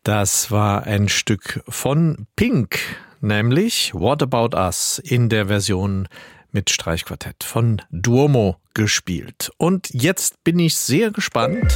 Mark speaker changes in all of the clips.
Speaker 1: Das war ein Stück von Pink, nämlich What About Us in der Version mit Streichquartett von Duomo gespielt. Und jetzt bin ich sehr gespannt.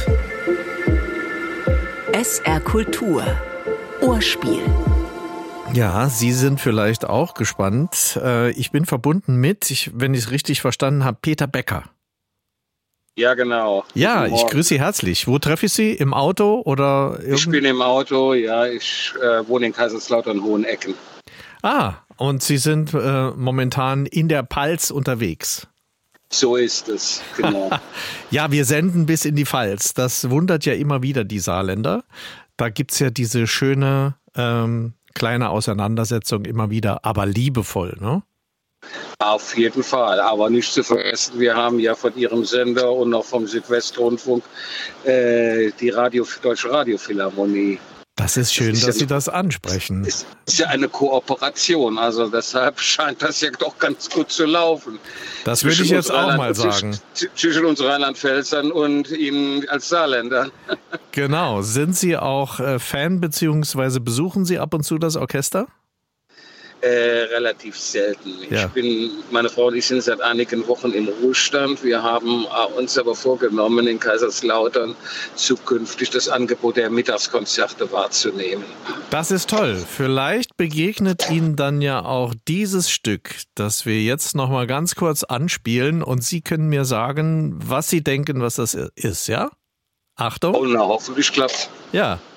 Speaker 2: SR Kultur. Ohrspiel.
Speaker 1: Ja, Sie sind vielleicht auch gespannt. Ich bin verbunden mit, wenn ich es richtig verstanden habe, Peter Becker.
Speaker 3: Ja, genau.
Speaker 1: Ja, ich grüße Sie herzlich. Wo treffe ich Sie? Im Auto oder?
Speaker 3: Ich bin im Auto, ja. Ich wohne in Kaiserslautern-Hohenecken.
Speaker 1: Ah, und Sie sind momentan in der Pfalz unterwegs.
Speaker 3: So ist es, genau.
Speaker 1: Ja, wir senden bis in die Pfalz. Das wundert ja immer wieder die Saarländer. Da gibt's ja diese schöne kleine Auseinandersetzung immer wieder, aber liebevoll, ne?
Speaker 3: Auf jeden Fall, aber nicht zu vergessen, wir haben ja von Ihrem Sender und auch vom Südwestrundfunk die Deutsche Radiophilharmonie.
Speaker 1: Das ist schön, dass Sie das ansprechen.
Speaker 3: Es ist ja eine Kooperation, also deshalb scheint das ja doch ganz gut zu laufen.
Speaker 1: Das würde ich jetzt auch mal sagen.
Speaker 3: Zwischen uns Rheinland-Pfälzern und Ihnen als Saarländern.
Speaker 1: Genau. Sind Sie auch Fan bzw. besuchen Sie ab und zu das Orchester?
Speaker 3: Relativ selten.
Speaker 1: Ja.
Speaker 3: Meine Frau und ich sind seit einigen Wochen im Ruhestand. Wir haben uns aber vorgenommen, in Kaiserslautern zukünftig das Angebot der Mittagskonzerte wahrzunehmen.
Speaker 1: Das ist toll. Vielleicht begegnet Ihnen dann ja auch dieses Stück, das wir jetzt noch mal ganz kurz anspielen und Sie können mir sagen, was Sie denken, was das ist, ja? Achtung.
Speaker 3: Oh, na, hoffentlich klappt's.
Speaker 1: Ja.